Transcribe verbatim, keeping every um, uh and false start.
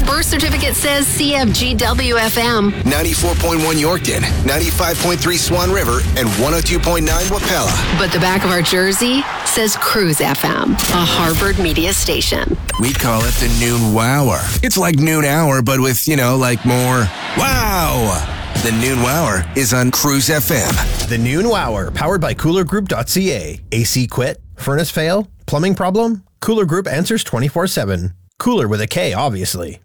birth certificate says C F G W F M. ninety-four point one Yorkton, ninety-five point three Swan River, and one oh two point nine Wapella. But the back of our jersey says Cruise F M, a Harvard media station. We call it the Noon Wower. It's like Noon Hour, but with, you know, like more wow. The Noon Wower is on Cruise F M. The Noon Wower, powered by cooler group dot c a. A C quit? Furnace fail? Plumbing problem? Cooler Group answers twenty-four seven. Cooler with a K, obviously.